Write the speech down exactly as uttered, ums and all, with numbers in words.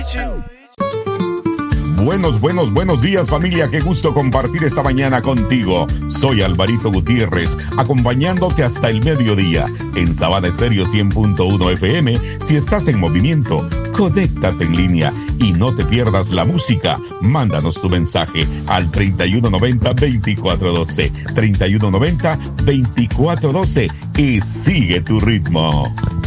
Buenos, buenos, buenos días, familia. Qué gusto compartir esta mañana contigo. Soy Alvarito Gutiérrez, acompañándote hasta el mediodía en Sabana Estéreo cien punto uno F M. Si estás en movimiento, conéctate en línea y no te pierdas la música. Mándanos tu mensaje al treinta y uno noventa, veinticuatro doce, treinta y uno noventa, veinticuatro doce y sigue tu ritmo.